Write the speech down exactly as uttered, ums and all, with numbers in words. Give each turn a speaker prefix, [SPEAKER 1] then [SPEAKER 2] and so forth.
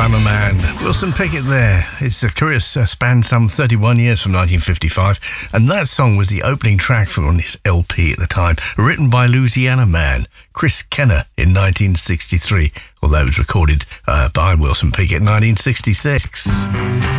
[SPEAKER 1] Alabama Man. Wilson Pickett there. His career spanned some thirty-one years from nineteen fifty-five, and that song was the opening track from his L P at the time, written by Louisiana man Chris Kenner in nineteen sixty-three, although it was recorded uh, by Wilson Pickett in nineteen sixty-six.